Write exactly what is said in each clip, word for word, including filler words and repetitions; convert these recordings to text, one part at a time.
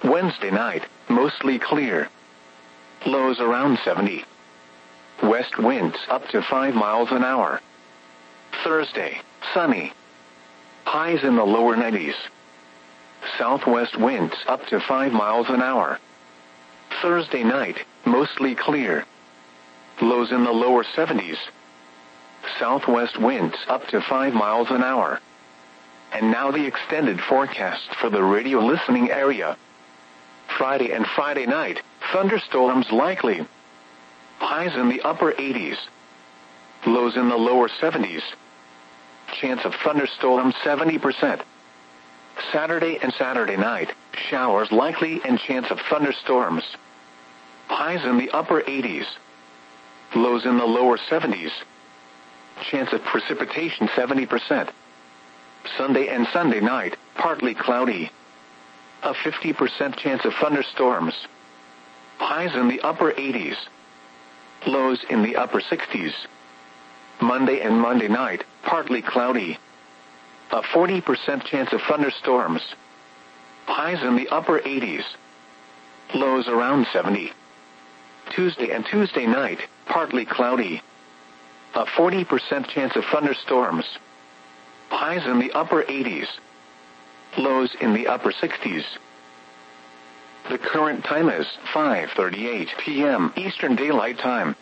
Wednesday night, mostly clear. Lows around seventy. West winds up to five miles an hour. Thursday, sunny. Highs in the lower nineties. Southwest winds up to five miles an hour. Thursday night, mostly clear. Lows in the lower seventies. Southwest winds up to five miles an hour. And now the extended forecast for the radio listening area. Friday and Friday night, thunderstorms likely. Highs in the upper eighties. Lows in the lower seventies. Chance of thunderstorms seventy percent. Saturday and Saturday night, showers likely and chance of thunderstorms. Highs in the upper eighties. Lows in the lower seventies. Chance of precipitation seventy percent. Sunday and Sunday night, partly cloudy. A fifty percent chance of thunderstorms. Highs in the upper eighties. Lows in the upper sixties. Monday and Monday night, partly cloudy. A forty percent chance of thunderstorms. Highs in the upper eighties. Lows around seventy. Tuesday and Tuesday night, partly cloudy. A forty percent chance of thunderstorms. Highs in the upper eighties. Lows in the upper sixties. The current time is five thirty-eight p.m. Eastern Daylight Time.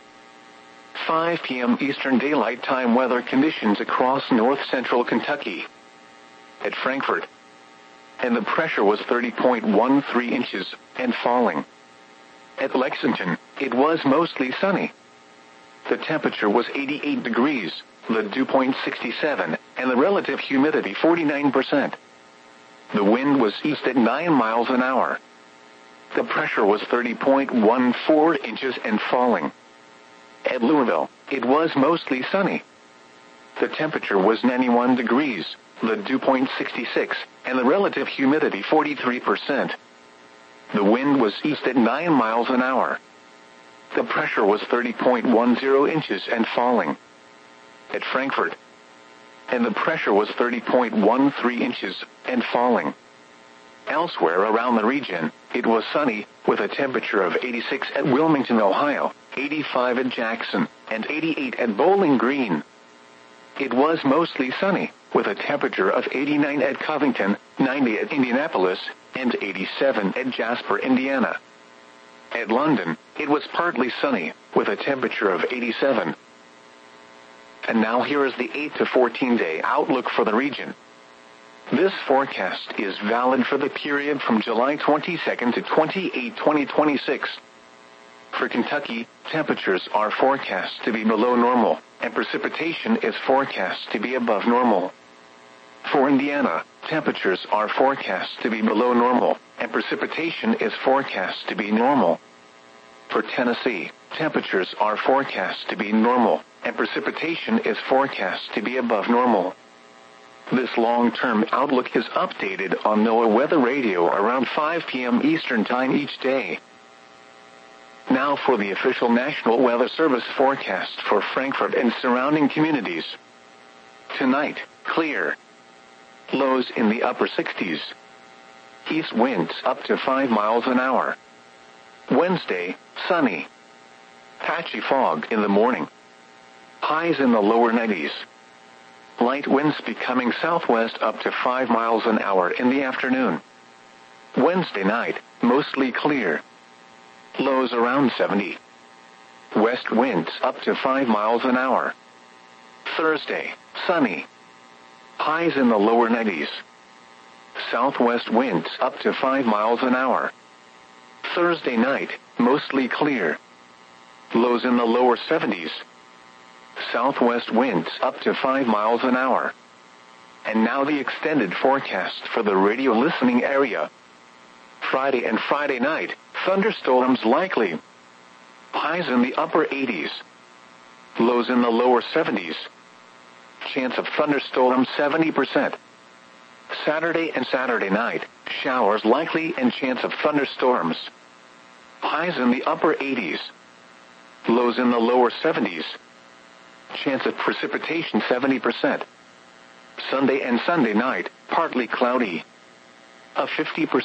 five p.m. Eastern Daylight Time weather conditions across north-central Kentucky. At Frankfort. And the pressure was thirty point one three inches, and falling. At Lexington, it was mostly sunny. The temperature was eighty-eight degrees, the dew point sixty-seven, and the relative humidity forty-nine percent. The wind was east at nine miles an hour. The pressure was thirty point one four inches and falling. At Louisville, it was mostly sunny. The temperature was ninety-one degrees, the dew point sixty-six, and the relative humidity forty-three percent. The wind was east at nine miles an hour. The pressure was thirty point one zero inches and falling. At Frankfort. And the pressure was thirty point one three inches, and falling. Elsewhere around the region, it was sunny, with a temperature of eighty-six at Wilmington, Ohio, eighty-five at Jackson, and eighty-eight at Bowling Green. It was mostly sunny, with a temperature of eighty-nine at Covington, ninety at Indianapolis, and eighty-seven at Jasper, Indiana. At London, it was partly sunny, with a temperature of eighty-seven. And now here is the eight to fourteen day outlook for the region. This forecast is valid for the period from July twenty-second to twenty-eighth, twenty twenty-six. For Kentucky, temperatures are forecast to be below normal, and precipitation is forecast to be above normal. For Indiana, temperatures are forecast to be below normal, and precipitation is forecast to be normal. For Tennessee, temperatures are forecast to be normal, and precipitation is forecast to be above normal. This long-term outlook is updated on NOAA Weather Radio around five p.m. Eastern Time each day. Now for the official National Weather Service forecast for Frankfort and surrounding communities. Tonight, clear. Lows in the upper sixties. East winds up to five miles an hour. Wednesday, sunny. Patchy fog in the morning. Highs in the lower nineties. Light winds becoming southwest up to five miles an hour in the afternoon. Wednesday night, mostly clear. Lows around seventy. West winds up to five miles an hour. Thursday, sunny. Highs in the lower nineties. Southwest winds up to five miles an hour. Thursday night, mostly clear. Lows in the lower seventies. Southwest winds up to five miles an hour. And now the extended forecast for the radio listening area. Friday and Friday night, thunderstorms likely. Highs in the upper eighties. Lows in the lower seventies. Chance of thunderstorms seventy percent. Saturday and Saturday night, showers likely and chance of thunderstorms. Highs in the upper eighties. Lows in the lower seventies. Chance of precipitation seventy percent. Sunday and Sunday night, partly cloudy. A fifty percent